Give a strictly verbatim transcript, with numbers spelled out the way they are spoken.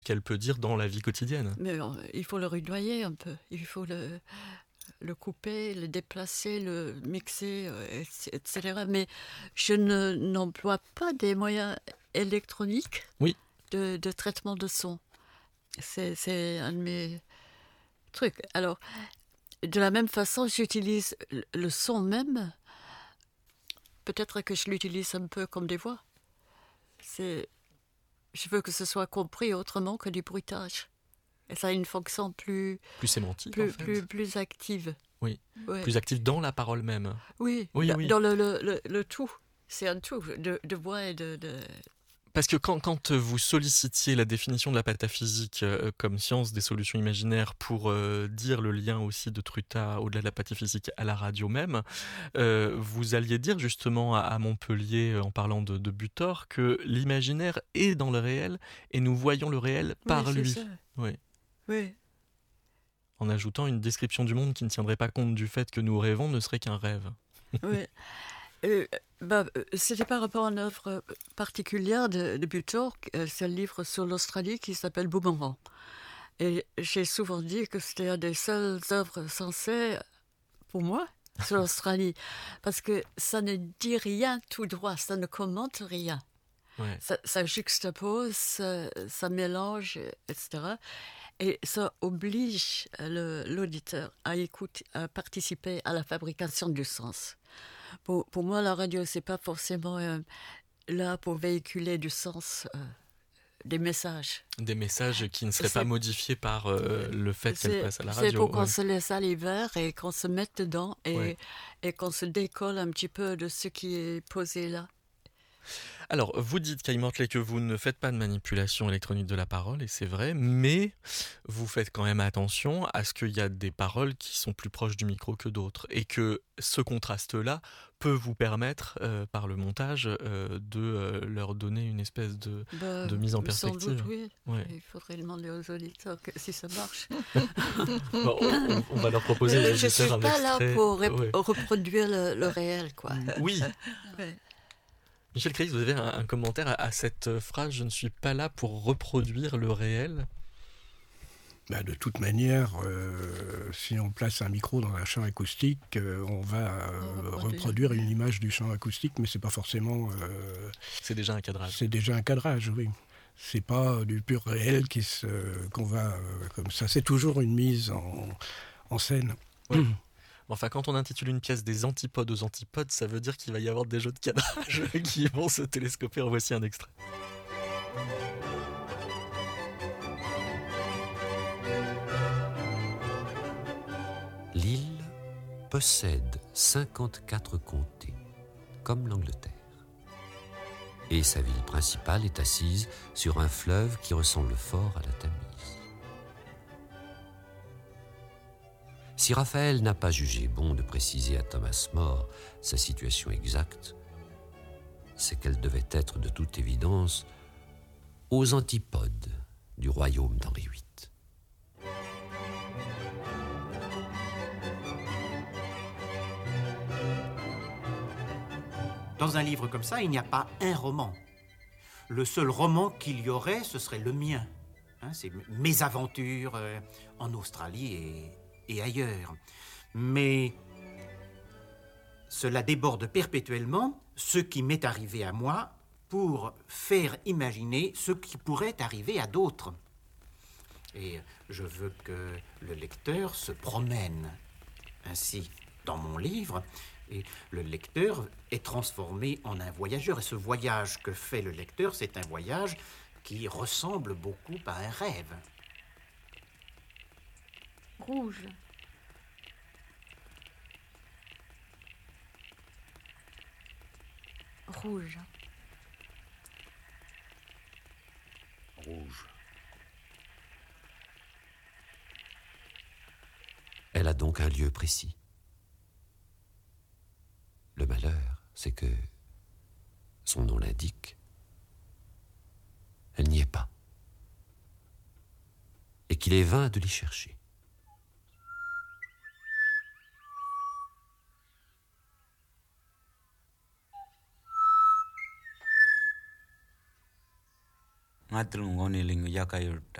qu'elle peut dire dans la vie quotidienne. Mais euh, il faut le rudoyer un peu. Il faut le, le couper, le déplacer, le mixer, euh, et cetera. Mais je ne, n'emploie pas des moyens électroniques Oui. de, de traitement de son. C'est, c'est un de mes trucs. Alors, de la même façon, j'utilise le- le son même. Peut-être que je l'utilise un peu comme des voix. C'est, je veux que ce soit compris autrement que du bruitage. Et ça a une fonction plus, Plus sémantique, en plus, fait. plus, plus active. Oui. Ouais. Plus active dans la parole même. Oui, Oui, dans, oui. dans le, le, le, le tout. C'est un tout de, de voix et de... de... Parce que quand, quand vous sollicitiez la définition de la pataphysique euh, comme science des solutions imaginaires pour euh, dire le lien aussi de Truta au-delà de la pataphysique à la radio même, euh, vous alliez dire justement à, à Montpellier, euh, en parlant de, de Butor, que l'imaginaire est dans le réel et nous voyons le réel par oui, lui. C'est ça. Oui. Oui. En ajoutant une description du monde qui ne tiendrait pas compte du fait que nous rêvons ne serait qu'un rêve. Oui. Euh, bah, c'était par rapport à une œuvre particulière de, de Butor, euh, c'est un livre sur l'Australie qui s'appelle Boomerang. Et j'ai souvent dit que c'était une des seules œuvres censées, pour moi, sur l'Australie. Parce que ça ne dit rien tout droit, ça ne commente rien. Ouais. Ça, ça juxtapose, ça, ça mélange, et cetera. Et ça oblige le, l'auditeur à écouter, à participer à la fabrication du sens. Pour, pour moi, la radio, c'est pas forcément euh, là pour véhiculer du sens, euh, des messages. Des messages qui ne seraient C'est- pas modifiés par euh, le fait qu'elle C'est, passe à la c'est radio. pour qu'on Ouais. se laisse aller vers et qu'on se mette dedans et, Ouais. et qu'on se décolle un petit peu de ce qui est posé là. Alors, vous dites, Kai Mortley, que vous ne faites pas de manipulation électronique de la parole, et c'est vrai, mais vous faites quand même attention à ce qu'il y a des paroles qui sont plus proches du micro que d'autres, et que ce contraste-là peut vous permettre, euh, par le montage, euh, de euh, leur donner une espèce de, Bah, de mise en sans perspective. doute, oui. Ouais. Il faudrait demander aux auditeurs que, si ça marche. Bon, on, on va leur proposer aux Euh, Je auditeurs suis un pas là extrait. pour rep- Ouais. reproduire le, le réel, quoi. Oui. Ouais. Michel Créis, vous avez un, un commentaire à, à cette phrase « Je ne suis pas là pour reproduire le réel ». Bah, de toute manière, euh, si on place un micro dans un champ acoustique, euh, on va euh, reproduire. reproduire une image du champ acoustique, mais c'est pas forcément. Euh, C'est déjà un cadrage. c'est déjà un cadrage, oui. C'est pas du pur réel qui se, qu'on va euh, comme ça. C'est toujours une mise en, en scène. Ouais. Enfin, quand on intitule une pièce des antipodes aux antipodes, ça veut dire qu'il va y avoir des jeux de cadrage qui vont se télescoper. En voici un extrait. L'île possède cinquante-quatre comtés, comme l'Angleterre. Et sa ville principale est assise sur un fleuve qui ressemble fort à la Tamise. Si Raphaël n'a pas jugé bon de préciser à Thomas More sa situation exacte, c'est qu'elle devait être de toute évidence aux antipodes du royaume d'Henri huit. Dans un livre comme ça, il n'y a pas un roman. Le seul roman qu'il y aurait, ce serait le mien. Hein, c'est mes aventures euh, en Australie et, et ailleurs. Mais cela déborde perpétuellement ce qui m'est arrivé à moi pour faire imaginer ce qui pourrait arriver à d'autres. Et je veux que le lecteur se promène ainsi dans mon livre, et le lecteur est transformé en un voyageur. Et ce voyage que fait le lecteur, c'est un voyage qui ressemble beaucoup à un rêve. Rouge. Rouge. Rouge. Elle a donc un lieu précis. Le malheur, c'est que, son nom l'indique, elle n'y est pas. Et qu'il est vain de l'y chercher. Ouais, ngatul ngoni lingu yaka